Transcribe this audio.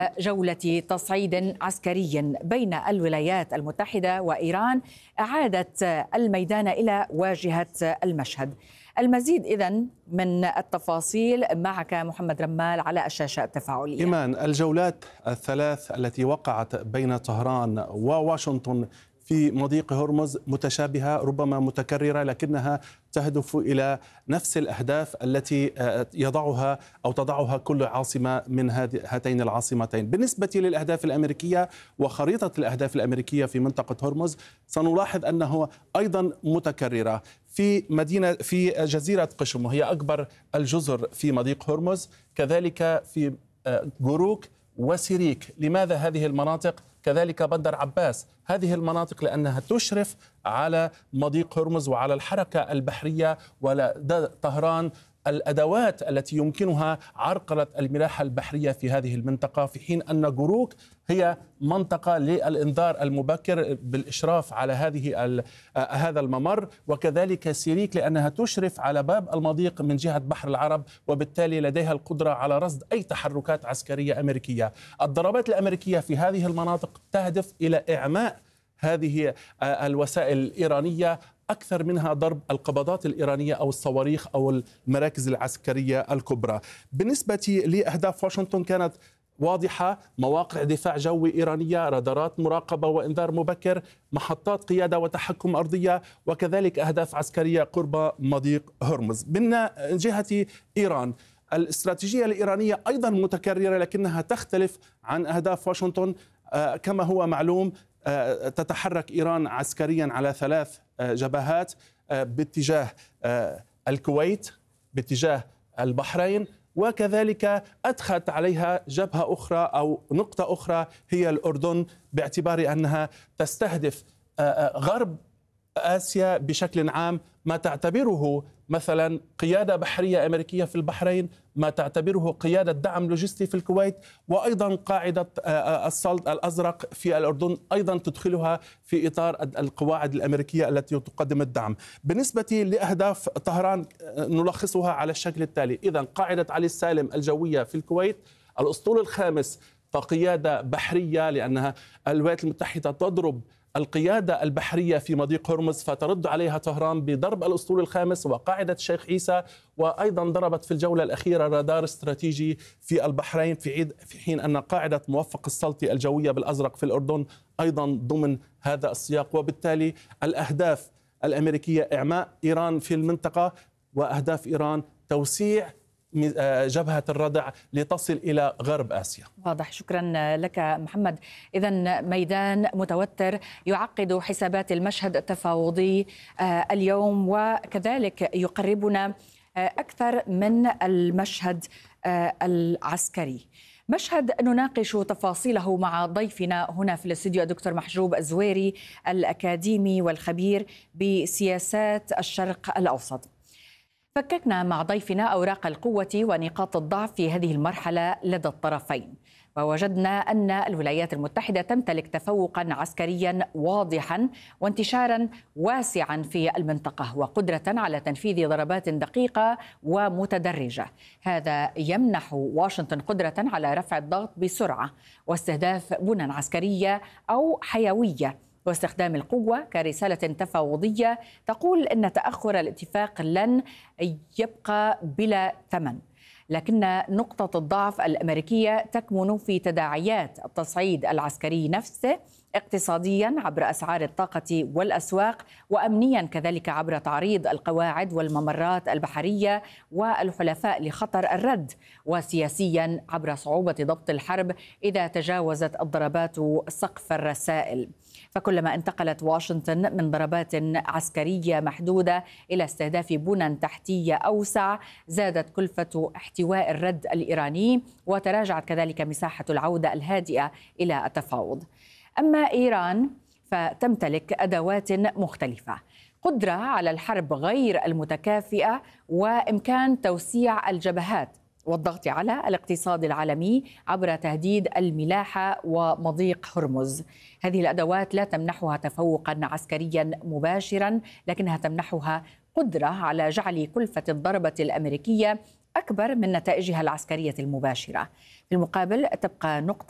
جولة تصعيد عسكري بين الولايات المتحدة وإيران أعادت الميدان إلى واجهة المشهد. المزيد إذن من التفاصيل معك محمد رمال على الشاشة التفاعلية. إيمان، الجولات الثلاث التي وقعت بين طهران وواشنطن في مضيق هرمز متشابهة، ربما متكررة، لكنها تهدف إلى نفس الأهداف التي يضعها أو تضعها كل عاصمة من هاتين العاصمتين. بالنسبة للأهداف الأمريكية وخريطة الأهداف الأمريكية في منطقة هرمز، سنلاحظ أنه أيضا متكررة في جزيرة قشم، وهي أكبر الجزر في مضيق هرمز، كذلك في جوروك وسيريك. لماذا هذه المناطق؟ كذلك بندر عباس، هذه المناطق لأنها تشرف على مضيق هرمز وعلى الحركة البحرية، ولدى طهران الأدوات التي يمكنها عرقلة الملاحة البحرية في هذه المنطقة، في حين أن جوروك هي منطقة للإنذار المبكر بالإشراف على هذا الممر، وكذلك سيريك لأنها تشرف على باب المضيق من جهة بحر العرب، وبالتالي لديها القدرة على رصد أي تحركات عسكرية أمريكية. الضربات الأمريكية في هذه المناطق تهدف إلى إعماء هذه الوسائل الإيرانية أكثر منها ضرب القبضات الإيرانية أو الصواريخ أو المراكز العسكرية الكبرى. بالنسبة لأهداف واشنطن كانت واضحة: مواقع دفاع جوي إيرانية، رادارات مراقبة وإنذار مبكر، محطات قيادة وتحكم أرضية، وكذلك أهداف عسكرية قرب مضيق هرمز. من جهة إيران، الاستراتيجية الإيرانية أيضا متكررة لكنها تختلف عن أهداف واشنطن. كما هو معلوم، تتحرك إيران عسكريا على 3 جبهات: باتجاه الكويت، باتجاه البحرين، وكذلك أدخلت عليها جبهة أخرى أو نقطة أخرى هي الأردن، باعتبار أنها تستهدف غرب آسيا بشكل عام، ما تعتبره مثلا قيادة بحرية أمريكية في البحرين، ما تعتبره قيادة دعم لوجستي في الكويت، وأيضا قاعدة الصلد الأزرق في الأردن أيضا تدخلها في إطار القواعد الأمريكية التي تقدم الدعم. بالنسبة لأهداف طهران نلخصها على الشكل التالي: إذن قاعدة علي السالم الجوية في الكويت، الأسطول الخامس كقيادة بحرية لأنها الولايات المتحدة تضرب القيادة البحرية في مضيق هرمز، فترد عليها طهران بضرب الأسطول الخامس وقاعدة الشيخ عيسى، وأيضا ضربت في الجولة الأخيرة رادار استراتيجي في البحرين، في حين أن قاعدة موفق السلطي الجوية بالأزرق في الأردن أيضا ضمن هذا السياق. وبالتالي الأهداف الأمريكية إعماء إيران في المنطقة، وأهداف إيران توسيع جبهة الردع لتصل إلى غرب آسيا. واضح، شكرا لك محمد. إذن ميدان متوتر يعقد حسابات المشهد التفاوضي اليوم، وكذلك يقربنا أكثر من المشهد العسكري. مشهد نناقش تفاصيله مع ضيفنا هنا في الاستوديو الدكتور محجوب الزويري، الأكاديمي والخبير بسياسات الشرق الأوسط. فككنا مع ضيفنا أوراق القوة ونقاط الضعف في هذه المرحلة لدى الطرفين، ووجدنا أن الولايات المتحدة تمتلك تفوقا عسكريا واضحا وانتشارا واسعا في المنطقة، وقدرة على تنفيذ ضربات دقيقة ومتدرجة. هذا يمنح واشنطن قدرة على رفع الضغط بسرعة واستهداف بنى عسكرية أو حيوية، واستخدام القوة كرسالة تفاوضية تقول أن تأخر الاتفاق لن يبقى بلا ثمن. لكن نقطة الضعف الأمريكية تكمن في تداعيات التصعيد العسكري نفسه، اقتصاديا عبر أسعار الطاقة والأسواق، وأمنيا كذلك عبر تعريض القواعد والممرات البحرية والحلفاء لخطر الرد، وسياسيا عبر صعوبة ضبط الحرب إذا تجاوزت الضربات سقف الرسائل. فكلما انتقلت واشنطن من ضربات عسكرية محدودة إلى استهداف بنى تحتية أوسع، زادت كلفة احتواء الرد الإيراني، وتراجعت كذلك مساحة العودة الهادئة إلى التفاوض. أما إيران فتمتلك أدوات مختلفة: قدرة على الحرب غير المتكافئة، وإمكان توسيع الجبهات والضغط على الاقتصاد العالمي عبر تهديد الملاحة ومضيق هرمز. هذه الأدوات لا تمنحها تفوقا عسكريا مباشرا، لكنها تمنحها قدرة على جعل كلفة الضربة الأمريكية أكبر من نتائجها العسكرية المباشرة. في المقابل تبقى نقطة